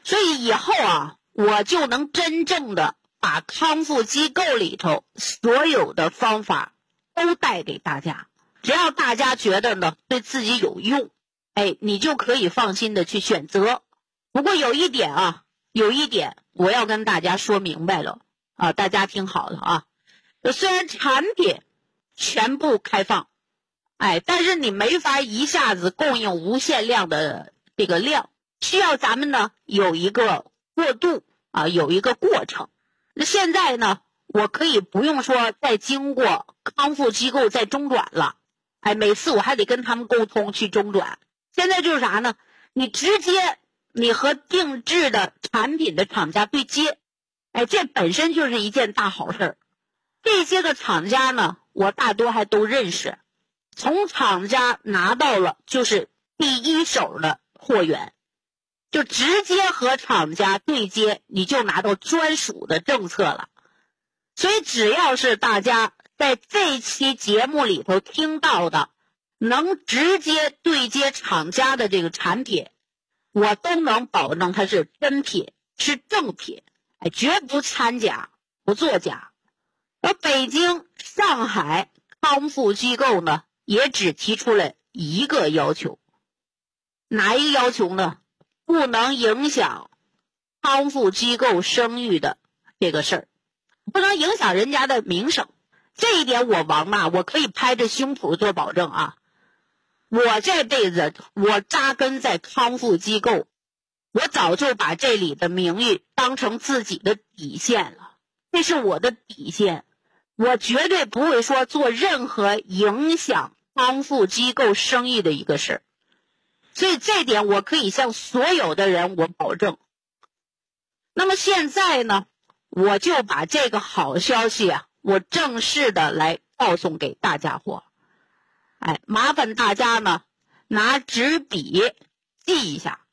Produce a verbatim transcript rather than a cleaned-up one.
所以以后啊，我就能真正的把康复机构里头所有的方法都带给大家。只要大家觉得呢对自己有用，哎，你就可以放心的去选择。不过有一点啊，有一点我要跟大家说明白了啊，大家听好了啊。虽然产品全部开放，哎，但是你没法一下子供应无限量的这个量，需要咱们呢有一个过渡啊，有一个过程。那现在呢，我可以不用说再经过康复机构再中转了，哎，每次我还得跟他们沟通去中转。现在就是啥呢？你直接你和定制的产品的厂家对接，哎，这本身就是一件大好事。这些个厂家呢，我大多还都认识，从厂家拿到了就是第一手的货源，就直接和厂家对接，你就拿到专属的政策了。所以只要是大家在这期节目里头听到的能直接对接厂家的这个产品，我都能保证它是真品，是正品，哎，绝不掺假，不作假。而北京、上海康复机构呢，也只提出了一个要求，哪一个要求呢？不能影响康复机构声誉的这个事儿，不能影响人家的名声。这一点我王娜，我可以拍着胸脯做保证啊！我这辈子我扎根在康复机构，我早就把这里的名誉当成自己的底线了，这是我的底线。我绝对不会说做任何影响康复机构生意的一个事儿，所以这点我可以向所有的人我保证。那么现在呢，我就把这个好消息啊，我正式的来告诉给大家伙。哎，麻烦大家呢拿纸笔记一下。